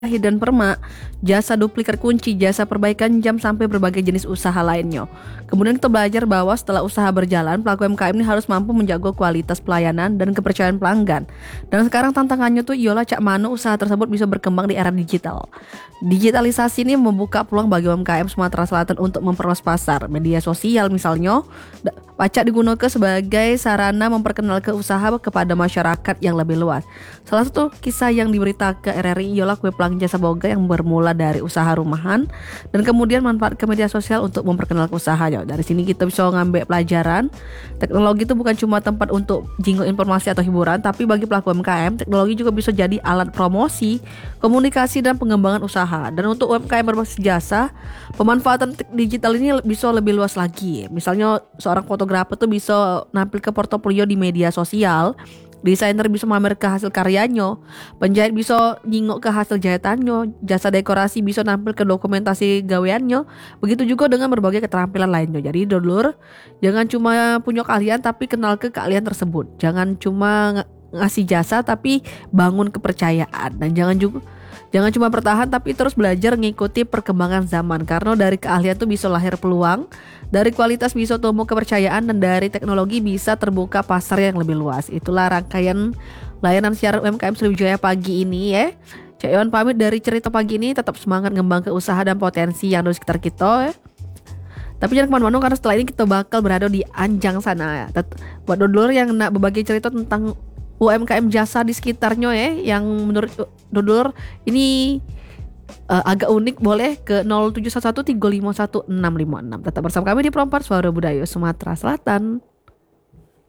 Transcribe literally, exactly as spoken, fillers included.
dan permak, jasa duplikat kunci, jasa perbaikan jam sampai berbagai jenis usaha lainnya. Kemudian kita belajar bahwa setelah usaha berjalan, pelaku U M K M ini harus mampu menjaga kualitas pelayanan dan kepercayaan pelanggan. Dan sekarang tantangannya tuh ialah cak mana usaha tersebut bisa berkembang di era digital. Digitalisasi ini membuka peluang bagi U M K M Sumatera Selatan untuk memperluas pasar. Media sosial misalnya, pacak digunakan sebagai sarana memperkenalkan usaha kepada masyarakat yang lebih luas. Salah satu kisah yang diberitakan ke R R I ialah kue pelang jasa boga yang bermula dari usaha rumahan dan kemudian manfaat ke media sosial untuk memperkenalkan usahanya. Dari sini kita bisa ngambil pelajaran. Teknologi itu bukan cuma tempat untuk jingle informasi atau hiburan, tapi bagi pelaku U M K M, teknologi juga bisa jadi alat promosi, komunikasi dan pengembangan usaha. Dan untuk U M K M berbasis jasa, pemanfaatan digital ini bisa lebih luas lagi. Misalnya seorang fotografer tuh bisa nampil ke portofolio di media sosial. Desainer bisa mamer ke hasil karyanya, penjahit bisa nyingok ke hasil jahitannya, jasa dekorasi bisa nampil ke dokumentasi gaweannya. Begitu juga dengan berbagai keterampilan lainnya. Jadi dulur, jangan cuma punya keahlian tapi kenal ke keahlian tersebut. Jangan cuma ng- ngasih jasa tapi bangun kepercayaan. Dan jangan juga Jangan cuma bertahan tapi terus belajar ngikuti perkembangan zaman. Karena dari keahlian tuh bisa lahir peluang, dari kualitas bisa tumbuh kepercayaan, dan dari teknologi bisa terbuka pasar yang lebih luas. Itulah rangkaian layanan siaran U M K M Sriwijaya pagi ini ya. Cak Iwan pamit dari cerita pagi ini, tetap semangat ngembang ke usaha dan potensi yang ada di sekitar kita ya. Tapi jangan kemana-mana karena setelah ini kita bakal berada di Anjang sana ya. Tet- Buat dulur yang nak berbagi cerita tentang U M K M jasa di sekitarnya ya, yang menurut dulur ini uh, agak unik, boleh ke nol tujuh satu satu tiga lima satu enam lima enam. Tetap bersama kami di Perompak Suara Budaya Sumatera Selatan.